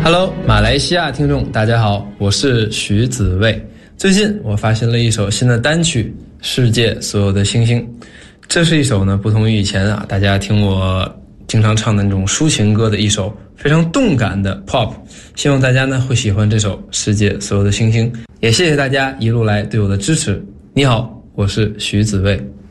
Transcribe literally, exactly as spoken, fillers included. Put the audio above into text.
Hello， 马来西亚听众，大家好，我是徐子卫。最近我发行了一首新的单曲《世界所有的星星》，这是一首呢不同于以前啊大家听我经常唱的那种抒情歌的一首非常动感的 pop， 希望大家呢会喜欢这首《世界所有的星星》，也谢谢大家一路来对我的支持。你好，我是徐子卫。